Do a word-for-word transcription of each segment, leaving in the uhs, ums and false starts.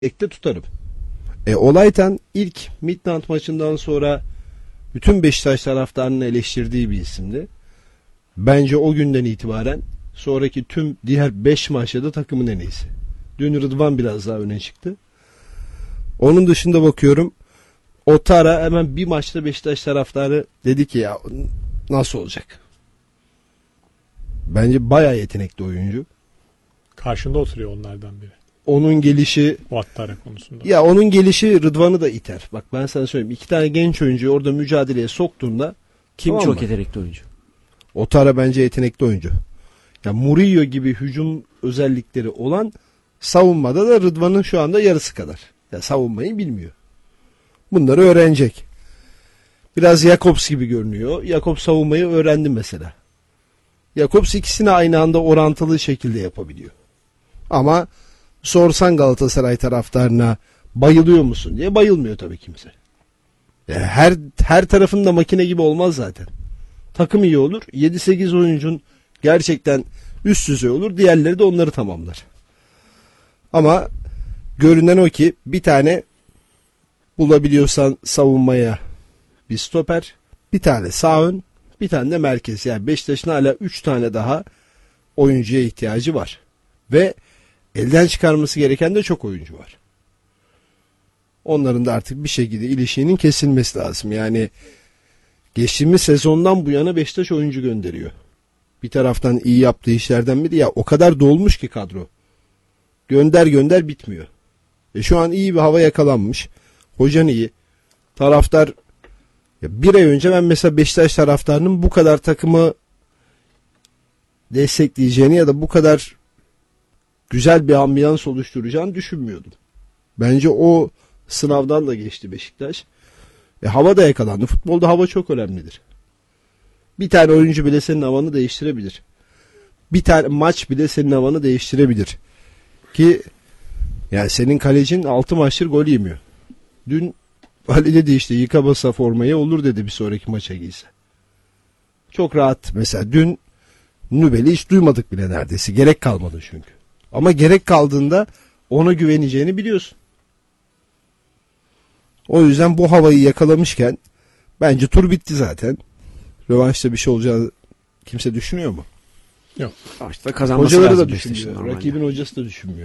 Ekte tutarım. E, Olaytan ilk Midland maçından sonra bütün Beşiktaş taraftarının eleştirdiği bir isimdi. Bence o günden itibaren sonraki tüm diğer beş maçta da takımın en iyisi. Dün Rıdvan biraz daha öne çıktı. Onun dışında bakıyorum, Otara hemen bir maçta Beşiktaş taraftarı dedi ki ya nasıl olacak? Bence bayağı yetenekli oyuncu. Karşında oturuyor onlardan biri. Onun gelişi Ouattara konusunda. Ya onun gelişi Rıdvan'ı da iter. Bak ben sana söyleyeyim. İki tane genç oyuncuyu orada mücadeleye soktuğunda kim tamam çok mı? yetenekli oyuncu? Otara bence yetenekli oyuncu. Ya Murillo gibi hücum özellikleri olan, savunmada da Rıdvan'ın şu anda yarısı kadar. Ya savunmayı bilmiyor. Bunları öğrenecek. Biraz Jakobs gibi görünüyor. Jakobs savunmayı öğrendi mesela. Jakobs ikisini aynı anda orantılı şekilde yapabiliyor. Ama sorsan Galatasaray taraftarına bayılıyor musun diye, bayılmıyor tabii kimse. Yani her her tarafında makine gibi olmaz zaten. Takım iyi olur. yedi sekiz oyuncun gerçekten üst düzey olur. Diğerleri de onları tamamlar. Ama görünen o ki bir tane bulabiliyorsan savunmaya bir stoper, bir tane sağ ön, bir tane de merkez. Yani Beşiktaş'ın hala üç tane daha oyuncuya ihtiyacı var. Ve elden çıkarması gereken de çok oyuncu var. Onların da artık bir şekilde ilişkinin kesilmesi lazım. Yani geçtiğimiz sezondan bu yana Beşiktaş oyuncu gönderiyor. Bir taraftan iyi yaptığı işlerden biri ya, o kadar dolmuş ki kadro. Gönder gönder bitmiyor. E şu an iyi bir hava yakalanmış. Hocan iyi. Taraftar ya bir ay önce ben mesela Beşiktaş taraftarının bu kadar takımı destekleyeceğini ya da bu kadar güzel bir ambiyans oluşturacağını düşünmüyordum. Bence o sınavdan da geçti Beşiktaş. E, hava da yakalandı. Futbolda hava çok önemlidir. Bir tane oyuncu bile senin havanı değiştirebilir. Bir tane maç bile senin havanı değiştirebilir. Ki yani senin kalecin altı maçtır gol yemiyor. Dün Ali dedi işte yıka basa formayı olur dedi bir sonraki maça giyse. Çok rahat. Mesela dün Nübel'i hiç duymadık bile neredeyse. Gerek kalmadı çünkü. Ama gerek kaldığında ona güveneceğini biliyorsun. O yüzden bu havayı yakalamışken bence tur bitti zaten. Rövanşta bir şey olacağını kimse düşünüyor mu? Yok. İşte kazanması Hocaları lazım da Beşiktaş'ın düşünmüyor. normalde. Rakibin hocası da düşünmüyor.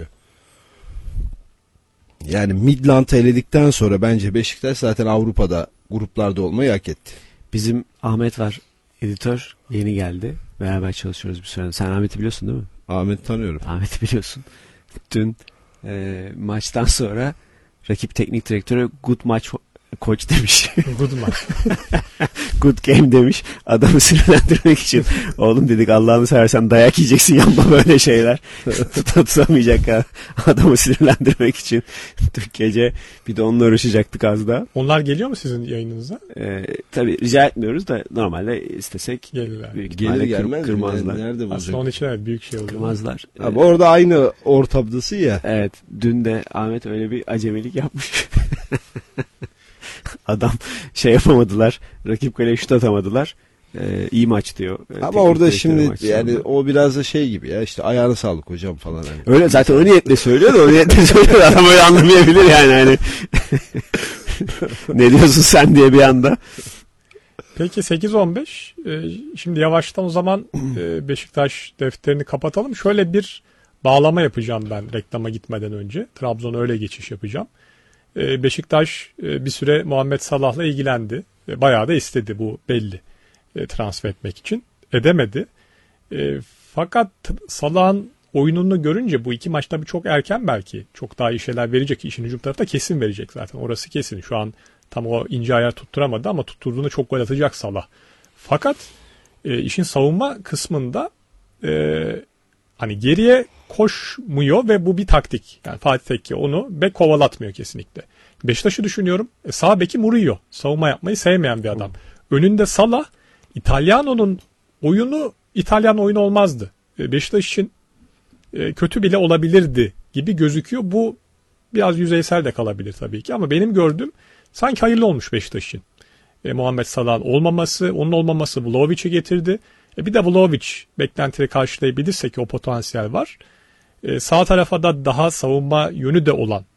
Yani Midland'ı eledikten sonra bence Beşiktaş zaten Avrupa'da gruplarda olmayı hak etti. Bizim Ahmet var, editör, yeni geldi. Beraber çalışıyoruz bir süre. Sen Ahmet'i biliyorsun değil mi? Ahmet tanıyorum. Ahmet'i biliyorsun. Dün e, maçtan sonra rakip teknik direktörü good match koç demiş. Good match. Good game demiş. Adamı sinirlendirmek için. Oğlum dedik Allah'ını seversen dayak yiyeceksin, yapma böyle şeyler. Tutamayacak adamı sinirlendirmek için. Dün gece bir de onunla uğraşacaktık az da. Onlar geliyor mu sizin yayınınıza? Ee, tabii rica etmiyoruz da normalde istesek Gelirler. büyük Gelir ihtimalle gelmez kır, mi? kırmazlar. Nerede bulacak? Aslında onun için evet büyük şey oluyor. Kırmazlar. Ama orada aynı ortamdası ya. Evet. Dün de Ahmet öyle bir acemilik yapmış. Adam şey yapamadılar. Rakip kaleye şut atamadılar. Ee, iyi maç diyor. Ama Teknik orada direktörü şimdi maç yani sonunda. o biraz da şey gibi ya, işte ayağına sağlık hocam falan. Hani. Öyle zaten o niyetle söylüyor da o niyetle söylüyor. Adam öyle anlamayabilir yani. Hani. Ne diyorsun sen diye bir anda. Peki sekiz on beş. Ee, şimdi yavaştan o zaman e, Beşiktaş defterini kapatalım. Şöyle bir bağlama yapacağım ben reklama gitmeden önce. Trabzon'a öyle geçiş yapacağım. Ee, Beşiktaş e, bir süre Muhammed Salah'la ilgilendi. E, bayağı da istedi, bu belli. E, transfer etmek için. Edemedi. E, fakat Salah'ın oyununu görünce bu iki maçta bir çok erken belki. Çok daha iyi şeyler verecek. İşin hücum tarafta kesin verecek zaten. Orası kesin. Şu an tam o ince ayar tutturamadı ama tutturduğunda çok gol atacak Salah. Fakat e, işin savunma kısmında e, hani geriye koşmuyor ve bu bir taktik. Yani Fatih Tekke onu bek kovalatmıyor kesinlikle. Beşiktaş'ı düşünüyorum. E, sağ beki Murillo. Savunma yapmayı sevmeyen bir adam. Önünde Salah. İtalyano'nun oyunu İtalyan oyunu olmazdı. E, Beşiktaş için e, kötü bile olabilirdi gibi gözüküyor. Bu biraz yüzeysel de kalabilir tabii ki ama benim gördüğüm sanki hayırlı olmuş Beşiktaş için. E, Muhammed Salah'ın olmaması, onun olmaması Vlahovic'i getirdi. E, bir de Vlahovic beklentileri karşılayabilirse ki o potansiyel var. E, sağ tarafa da daha savunma yönü de olan